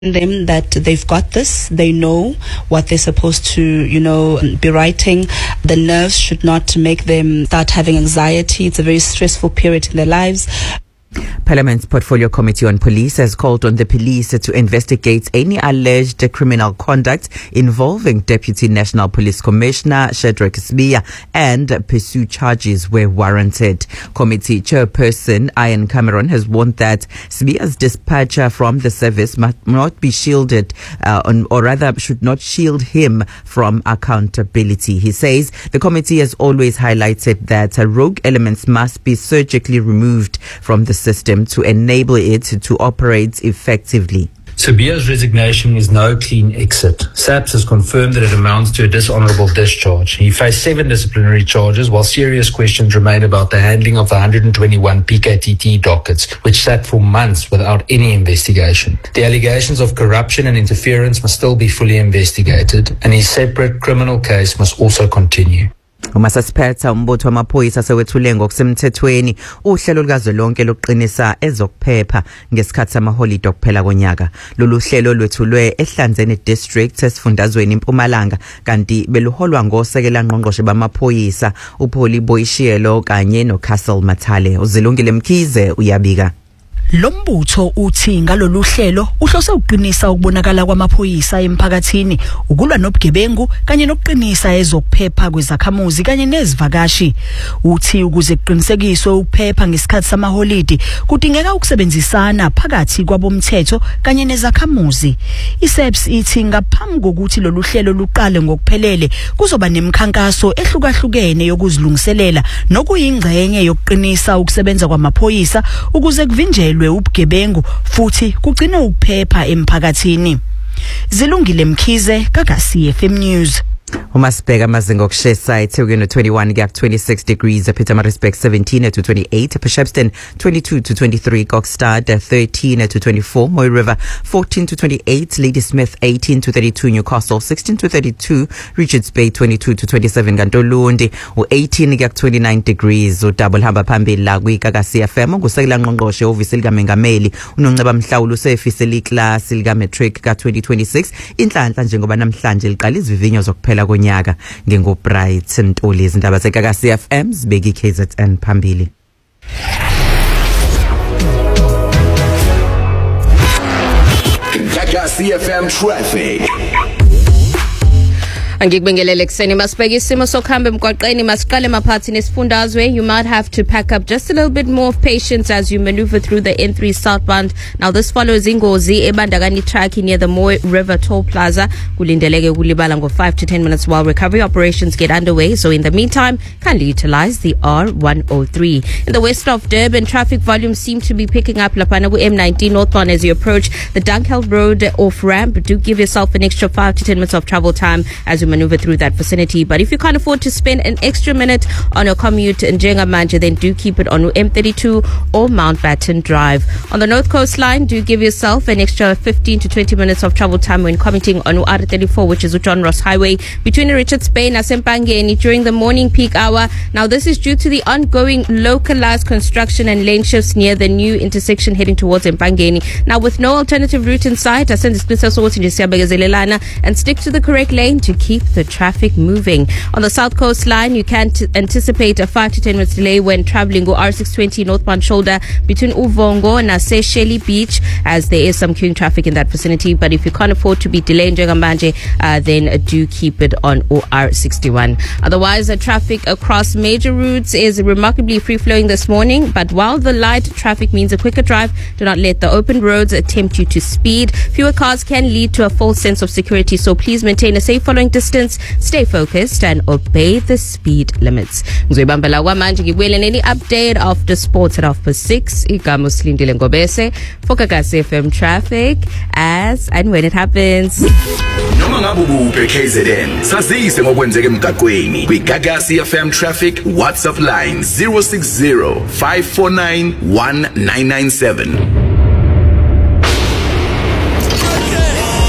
them that they've got this, they know what they're supposed to, be writing. The nerves should not make them start having anxiety. It's a very stressful period in their lives. Parliament's Portfolio Committee on Police has called on the police to investigate any alleged criminal conduct involving Deputy National Police Commissioner Shadrack Sibiya and pursue charges where warranted. Committee Chairperson Ian Cameron has warned that Sibiya's departure from the service must not be shielded, or rather should not shield him from accountability. He says the committee has always highlighted that rogue elements must be surgically removed from the system to enable it to operate effectively. Sibiya's resignation is no clean exit. SAPS has confirmed that it amounts to a dishonourable discharge. He faced 7 disciplinary charges, while serious questions remain about the handling of the 121 PKTT dockets, which sat for months without any investigation. The allegations of corruption and interference must still be fully investigated, and his separate criminal case must also continue. Umasasiphetha umbutho wamaphoyisa sewethule ngokusemthethweni uhlelo lukazwelonke lokuqinisa ezokuphepha ngesikhathi samaholide okuphela konyaka. Lolu hlelo lwethulwe eHlanzeni District esifundazweni iMpumalanga, kanti beluholwa ngosekela ngqongqoshe bamaphoyisa uPauli Boyishelo kanye noCastle Mathale. Uzilungile Mkhize uyabika. Lombutho uthi ngalolu hlelo uhlose uqinisa ukubonakala kwamaphoyisa emphakathini, ukulwa nobugebengu kanye nokuqinisa ezokuphepha kwezakhamuzi kanye nezivakashi. Uthi ukuze kuqinisekiswe ukuphepha ngesikhathi samaholide kudingeka ukusebenzisana phakathi kwabomthetho kanye nezakhamuzi. ISAPS ithi ngaphambi kokuthi lolu hlelo luqale ngokuphelele kuzoba nemikhankaso ehlukahlukene yokuzilungiselela nokuyingxenye yokuqinisa ukusebenza kwamaphoyisa ukuze kuvinjelwe ubugebengu futhi kugcine ukuphepha emphakathini. Zilungile Mkhize, Gagasi FM News. Umasibheka amazinga okushisa eThekwini 21 kuya 26 degrees, Pietermaritzburg 17 to 28, Shepstone 22 to 23, Kokstad 13 to 24, Moy River 14 to 28, Ladysmith 18 to 32, Newcastle 16 to 32, Richards Bay 22 to 27, Gantolundi 18 kuya 29 degrees. Udouble hamba phambili la kwiGagasi FM ngusekela ngqongqoshe ofisi likaMengameli uNonceba Mhlawuli usefisela iclass lika matric ka 2026 inhlanhla njengoba namhlanje liqala izivivinyo zokuphela konyaka. Ngingobright Ntuli, izindaba zeGagasi FM zibeki KZN phambili. Gagasi FM traffic. Angikubingelele kuseni masibheka isimo sokuhamba emgwaqeni masiqale emaphathini esifundazwe. You might have to pack up just a little bit more of patience as you maneuver through the N3 southbound. Now this follows ingozi ebandakanya track near the Moy River Toll Plaza. Kulindeleke ukulibala ngo 5 to 10 minutes while recovery operations get underway. So in the meantime, kindly utilize the R103. In the west of Durban, traffic volumes seem to be picking up lapana M19 northbound as you approach the Dunkeld Road off ramp. Do give yourself an extra 5 to 10 minutes of travel time as you maneuver through that vicinity. But if you can't afford to spend an extra minute on a commute in Njengamanje, then do keep it on M32 or Mountbatten Drive. On the North Coast Line, do give yourself an extra 15 to 20 minutes of travel time when commuting on R34, which is John Ross Highway, between Richards Bay and Asempangeni during the morning peak hour. Now this is due to the ongoing localized construction and lane shifts near the new intersection heading towards Empangeni. Now with no alternative route in sight, and stick to the correct lane to keep the traffic moving. On the South Coast Line, you can anticipate a 5 to 10 minutes delay when traveling go R620 northbound shoulder between Uvongo and Seychelles Beach, as there is some queuing traffic in that vicinity. But if you can't afford to be delayed in Njengamanje, then do keep it on OR61. Otherwise, the traffic across major routes is remarkably free-flowing this morning. But while the light traffic means a quicker drive, do not let the open roads tempt you to speed. Fewer cars can lead to a false sense of security, so please maintain a safe following distance, stay focused and obey the speed limits. Ngizoyibambela kwamanje ngibuyele neni update after sports at 6:30. Igama uSilindile Ngobese for Gagasi FM traffic as and when it happens. Noma ngabe ubuphe KZN sazise ngokwenzeka emgaqweni kwiGagasi FM traffic WhatsApp line 060 549 1997.